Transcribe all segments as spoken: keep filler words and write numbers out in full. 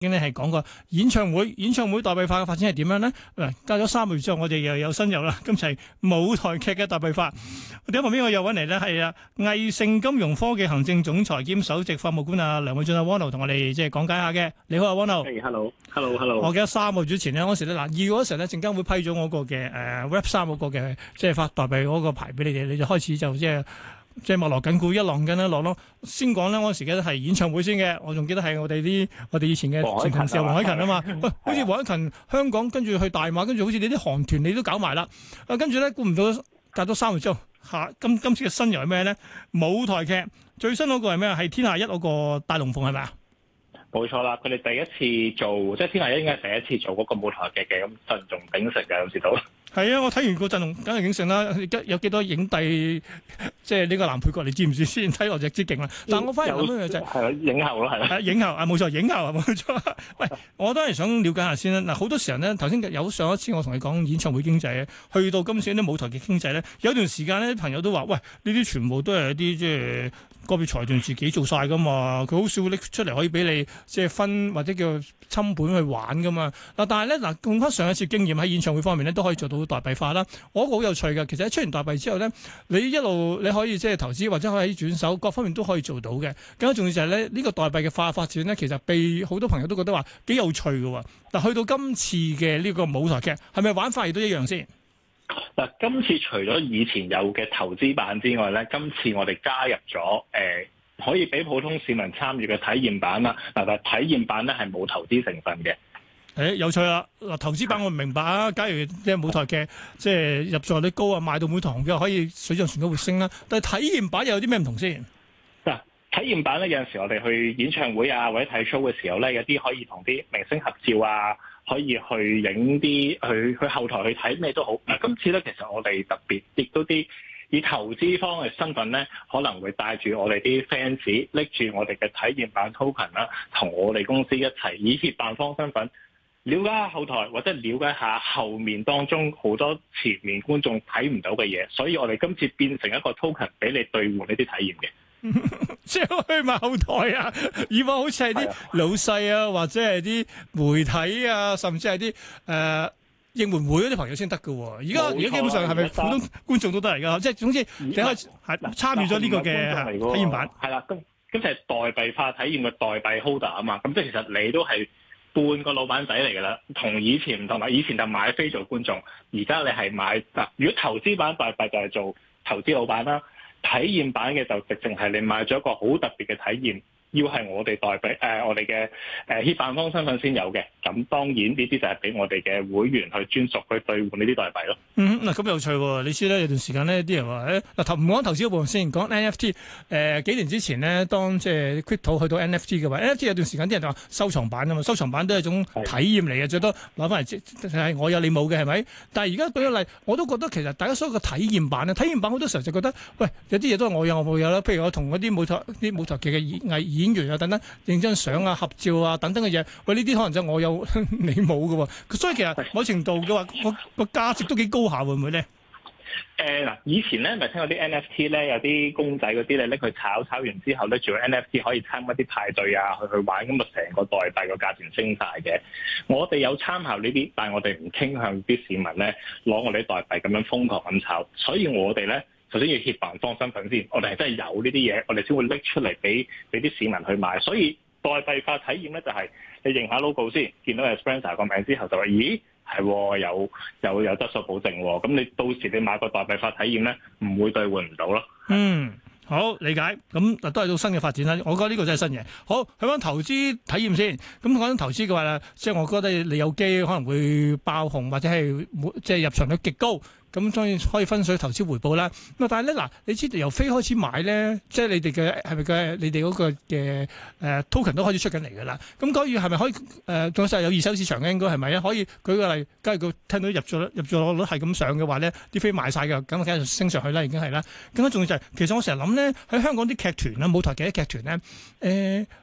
經咧係講過演唱會，演唱會代幣化嘅發展係點樣咧？嗱，隔咗三個月之後，我哋又有新遊啦。今次係舞台劇嘅代幣化。我哋喺旁邊我又揾嚟咧係啊藝盛金融科技行政總裁兼首席法務官啊梁偉俊啊 Wono 同我哋即係講解下嘅。你好啊 Wono。 係、hey,，hello，hello，hello。 我記得三個月之前咧，嗰時咧嗱二月嗰時咧，證監會批咗我個嘅誒 Web 三嗰個嘅即係發代幣嗰個牌俾你哋，你就開始就即係。即係密鑼緊鼓，一浪緊一浪咯。先講咧，嗰陣時記得係演唱會先嘅，我仲記得係我哋啲我哋以前嘅前同事黃凱芹啊嘛。喂，好似黃凱芹香港跟住去大馬，跟住好似你啲韓團你都搞埋啦。啊，跟住咧估唔到隔咗三個月之後，下今今次嘅新遊係咩咧？舞台劇最新嗰個係咩啊？係天下一嗰個大龍鳳係咪啊？ 冇錯啦，佢哋第一次做，即係天下一應該係第一次做嗰個舞台劇嘅，咁陣容鼎盛嘅，有時到。 係啊，我睇完個陣容梗係鼎盛啦，而家有幾多影帝，即係呢個男配角，你知唔知先？睇落隻之勁啦。但係我反而諗一樣就係、是， 係啦，影后咯，係啦。 影后啊，冇錯，影后啊，冇錯。喂，我都係想了解下先啦。嗱，好多時候咧，頭先有上一次我同你講演唱會經濟，去到今次啲舞台劇經濟咧，有段時間咧，朋友都話：喂，呢啲全部都係一啲即係個別財團自己做晒噶嘛，佢好少拎出嚟可以俾你即係分或者叫侵本去玩噶嘛。嗱，但係咧嗱，用翻上一次經驗喺演唱會方面咧，都可以做到代幣化啦。我覺得好有趣嘅，其實喺出完代幣之後咧，你一路你可以即係投資或者可以轉手，各方面都可以做到嘅。更加重要就係咧，呢個代幣嘅化發展咧，其實被好多朋友都覺得話幾有趣嘅。但去到今次嘅呢個舞台劇，係咪玩法亦都一樣先？ 嗱，今次除咗以前有嘅投資版之外咧，今次我哋加入咗誒、呃、可以俾普通市民參與嘅體驗版啦。嗱，但係體驗版咧係冇投資成分嘅。 誒、欸、有趣啦！嗱，投資版我唔明白啊。假如即係舞台劇，即係入座率高啊，賣到每堂嘅可以水漲船高會升啦。但係體驗版又有啲咩唔同先？ 嗱，體驗版咧有陣時我哋去演唱會啊或者睇 show 嘅時候咧，有啲可以同啲明星合照啊。可以去影啲去去後台去睇咩都好。嗱，今次咧其實我哋特別亦都啲以投資方嘅身份咧，可能會帶住我哋啲 fans 拎住我哋嘅體驗版 token 啦，同我哋公司一齊以協辦方身份了解下後台，或者了解下後面當中好多前面觀眾睇唔到嘅嘢。所以我哋今次變成一個 token 俾你兌換呢啲體驗嘅。 即係去埋後台啊！以往好似係啲老細啊，或者係啲媒體啊，甚至係啲誒應援會嗰啲朋友先得㗎。而家而家基本上係咪普通觀眾都得嚟㗎？即係總之你可以係參與咗呢個嘅體驗版。 係啦，咁咁就係代幣化體驗嘅代幣 holder 啊嘛。咁即係其實你都係半個老闆仔嚟㗎啦。同以前唔同啦，以前就買飛做觀眾，而家你係買嗱。如果投資版代幣就係做投資老闆啦。體驗版嘅就直情係你買咗一個好特別嘅體驗，要係我哋代幣誒、呃、我哋嘅誒協辦方身份先有嘅。咁當然呢啲就係俾我哋嘅會員去專屬去兌換呢啲代幣咯。 嗯，嗱咁有趣喎！你知咧有段時間呢啲人話誒嗱投唔講投資嗰部分先，講 N F T 誒、呃、幾年之前呢，當即係 Crypto 去到 N F T 嘅話 ，N F T 有段時間啲人就話收藏版啊嘛，收藏版都係一種體驗嚟嘅，最多攞翻嚟即係我有你冇嘅係咪？但係而家舉個例，我都覺得其實大家所有嘅體驗版咧，體驗版好多時候就覺得喂有啲嘢都係我有我冇有啦。譬如我同嗰啲舞台啲舞台劇嘅藝演員啊等等影張相啊合照啊等等嘅嘢，喂呢啲可能就我有你冇嘅喎，所以其實某程度嘅話個個價值都幾高下，會唔會咧？ 誒嗱、呃，以前咧咪聽過啲 N F T 咧，有啲公仔嗰啲咧拎佢炒，炒完之後咧，仲有 N F T 可以參加啲派對啊，去去玩，咁啊成個代幣個價錢升晒嘅。我哋有參考呢啲，但係我哋唔傾向啲市民咧攞我哋啲代幣咁樣瘋狂咁炒，所以我哋咧首先要協辦方身份先，我哋係真係有呢啲嘢，我哋先會拎出嚟俾俾啲市民去買。所以代幣化體驗咧就係、是、你認下 logo 先，見到 Spencer 個名之後就話咦？係有有有質素保證喎，咁你到時你買個代幣化體驗咧，唔會兌換唔到咯。 嗯，好理解。咁嗱都係到新嘅發展啦。我覺得呢個真係新嘢。好，去翻投資體驗先。咁講緊投資嘅話咧，即係我覺得你有機可能會爆紅，或者係即係入場率極高。咁當然可以分水投資回報啦。咁但係咧嗱，你知道由飛開始買咧，即係你哋嘅係咪嘅你哋嗰個嘅誒 token 都開始出緊嚟㗎啦。咁嗰月係咪可以誒？仲、呃、有有二手市場嘅應該係咪啊？可以舉個例，假如佢聽到入咗入咗率係咁上嘅話咧，啲飛賣晒嘅，咁梗係升上去啦，已經係啦。更加重要就係、是、其實我成日諗咧，喺香港啲劇團啦、舞台劇啲劇團咧，誒、呃。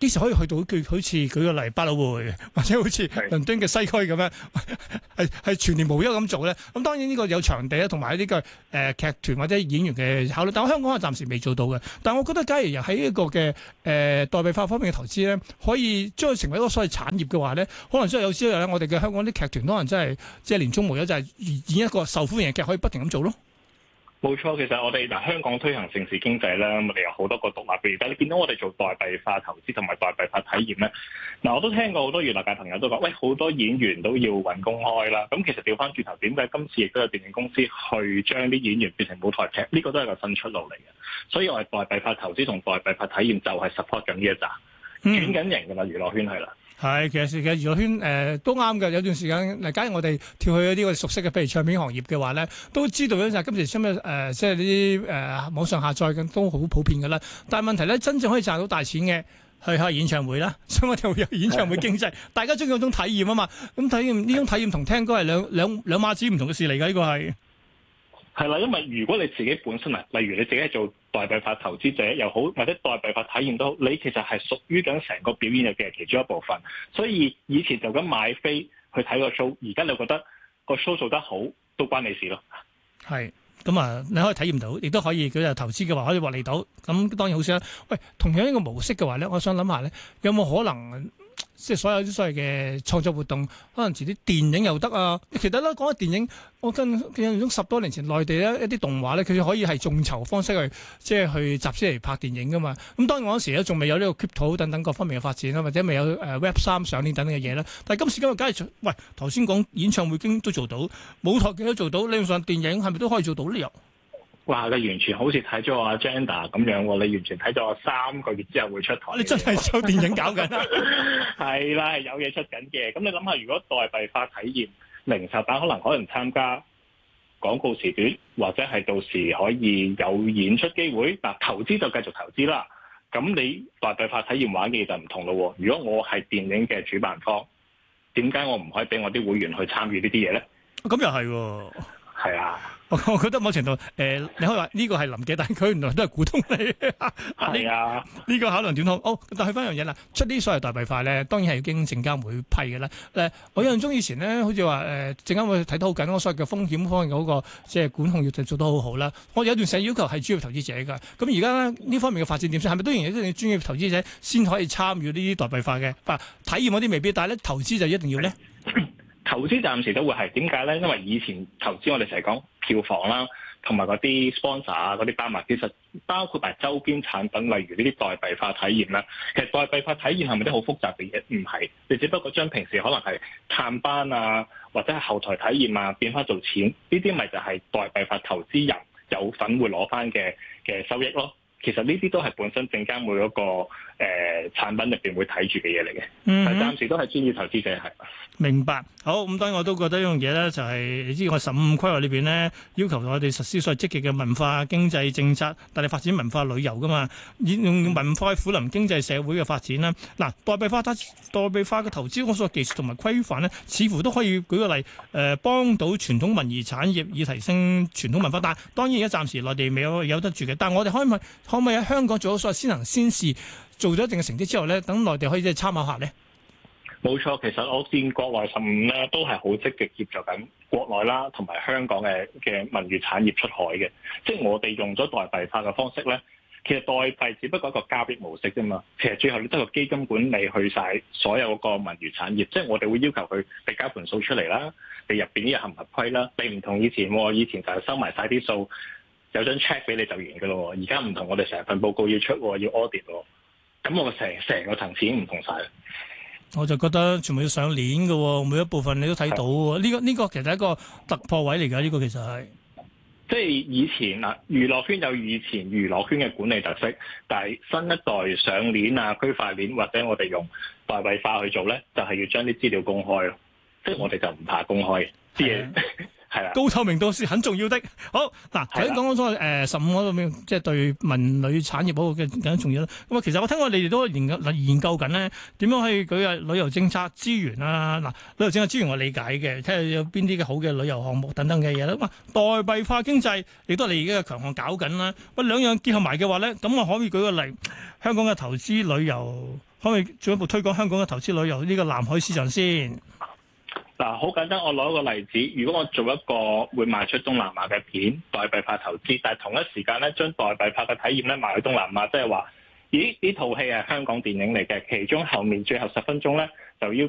幾時可以去到佢好似舉個例百老匯或者好似倫敦嘅西區咁樣，係係全年無休咁做咧？咁當然呢個有場地啊，同埋呢個誒、呃、劇團或者演員嘅考慮，但我香港係暫時未做到嘅。但我覺得假如又喺一個嘅誒、呃、代幣化方面嘅投資咧，可以將佢成為一個所謂產業嘅話咧，可能真係有朝一日咧，我哋嘅香港啲劇團可能真係即係年中無休，就係演一個受歡迎嘅劇，可以不停咁做咯。 冇錯，其實我哋嗱香港推行盛事經濟咧，我哋有好多個獨立嘅，但係你見到我哋做代幣化投資同埋代幣化體驗咧，嗱我都聽過好多娛樂界朋友都講，喂好多演員都要揾公開啦。咁其實調翻轉頭，點解今次亦都有電影公司去將啲演員變成舞台劇？呢個都係個新出路嚟嘅。所以我哋代幣化投資同代幣化體驗就係 support 緊呢一紮，轉緊型㗎啦，娛樂圈係啦。 係，其實其實娛樂圈誒、呃、都啱嘅。有段時間嗱，假如我哋跳去一啲我哋熟悉嘅，譬如唱片行業嘅話咧，都知道咧就係今時今日誒，即係呢啲誒網上下載嘅都好普遍㗎啦。但係問題咧，真正可以賺到大錢嘅係開演唱會啦，所以我哋會有演唱會經濟。大家中意嗰種體驗啊嘛，咁體驗呢種體驗同聽歌係兩兩兩碼子唔同嘅事嚟㗎，呢個係。 係啦，因為如果你自己本身啊，例如你自己係做代幣化投資者又好，或者代幣化體驗都好，你其實係屬於緊成個表演嘅其中一部分。所以以前就咁買飛去睇個 show，而家你覺得個 show 做得好，都關你事咯。係， 咁啊，你可以體驗到，亦都可以佢就投資嘅話可以獲利到。咁當然好少啦。喂，同樣呢個模式嘅話咧，我想諗下咧，有冇可能？即係所有啲所謂嘅創作活動，可能遲啲電影又得啊！其實咧講起電影，我跟印象中十多年前內地咧一啲動畫咧，佢可以係眾籌方式去即係去集資嚟拍電影噶嘛。咁當然嗰陣時咧仲未有呢個 crypto 等等各方面嘅發展啦，或者未有誒 Web 三上鏈等等嘅嘢啦。但係今時今日梗係喂頭先講演唱會經都做到，舞台劇都做到，理論上電影係咪都可以做到呢？又？ 哇！你完全好似睇咗我 agenda 咁樣喎，你完全睇咗我三個月之後會出台。 你真係有電影搞緊啊？ 係啦，係有嘢出緊嘅。咁你諗下，如果代幣化體驗零售版可能可能參加廣告時段，或者係到時可以有演出機會。嗱，投資就繼續投資啦。咁你代幣化體驗玩嘅嘢就唔同咯。如果我係電影嘅主辦方，點解我唔可以俾我啲會員去參與呢啲嘢咧？ 咁又係喎。 係啊。 我我覺得某程度誒、呃，你可以話呢個係林嘅，但係佢原來都係股東嚟。係啊，呢、這個考量點好？哦，但係去翻樣嘢啦，出啲所謂代幣化咧，當然係要經證監會批嘅啦。誒、呃，我印象中以前咧，好似話誒證監會睇得好緊，我所謂嘅風險方面嗰、那個即係管控要做得好好啦。我有段時間要求係專業投資者㗎。咁而家呢方面嘅發展點先？係咪當然一定要專業投資者先可以參與呢啲代幣化嘅？啊，體驗嗰啲未必，但係咧投資就一定要咧。 投資暫時都會係點解咧？因為以前投資我哋成日講票房啦，同埋嗰啲 sponsor 啊，嗰啲包埋，其實包括埋周邊產品，例如呢啲代幣化體驗啦。其實代幣化體驗係咪啲好複雜嘅嘢？唔係，你只不過將平時可能係探班啊，或者係後台體驗啊，變翻做錢，呢啲咪就係代幣化投資人有份會攞翻嘅嘅收益咯。其實呢啲都係本身證監會嗰個誒、呃、產品入邊會睇住嘅嘢嚟嘅，嗯、但係暫時都係專業投資者係。 明白，好咁，當然我都覺得呢樣嘢咧，就係、是、你知我十五規劃裏邊咧，要求我哋實施所謂積極嘅文化經濟政策，但係發展文化旅遊噶嘛，用文化去撫臨經濟社會嘅發展啦。嗱，代幣化、代幣化嘅投資，我所謂技術同埋規範咧，似乎都可以舉個例，誒、呃、幫到傳統文娛產業以提升傳統文化。但係當然而家暫時內地未有有得住嘅，但係我哋可唔可以可唔可以喺香港做咗所謂先行先試，做咗一定嘅成績之後咧，等內地可以即係參考下咧？ 冇錯，其實我見國內十五咧都係好積極協助緊國內啦，同埋香港嘅嘅文娛產業出海嘅。即係我哋用咗代幣化嘅方式咧，其實代幣只不過一個交易模式啫嘛。其實最後你得個基金管理去晒所有嗰個文娛產業，即係我哋會要求佢哋交盤數出嚟啦，你入邊啲嘢合唔合規啦。你唔同以前喎，以前就係收埋晒啲數，有張 check 俾你就完㗎咯。而家唔同，我哋成份報告要出，要 audit 喎。咁我成成個層次已經唔同晒。 我就覺得全部要上鏈嘅，每一部分你都睇到喎。呢、這個呢、這個其實係一個突破位嚟㗎。呢、這個其實係即係以前嗱，娛樂圈有以前娛樂圈嘅管理特色，但係新一代上鏈啊、區塊鏈或者我哋用代幣化去做咧，就係、是、要將啲資料公開咯。即係我哋就唔怕公開啲嘢。係啦，高透明度是很重要的。好嗱，頭先講咗誒十五嗰個即係對文旅產業嗰個嘅更加重要啦。咁啊，其實我聽過你哋都研究研究緊咧，點樣可以舉下旅遊政策資源啊？嗱，旅遊政策資源我理解嘅，睇下有邊啲嘅好嘅旅遊項目等等嘅嘢啦。哇，代幣化經濟亦都係你而家嘅強項搞緊啦。喂，兩樣結合埋嘅話咧，咁我可以舉個例，香港嘅投資旅遊可唔可以進一步推廣香港嘅投資旅遊呢個南海市場先？ 嗱，好簡單，我攞一個例子，如果我做一個會賣出東南亞嘅片，代幣化投資，但係同一時間咧，將代幣化嘅體驗咧賣去東南亞，即係話，咦？呢套戲係香港電影嚟嘅，其中後面最後十分鐘咧，就邀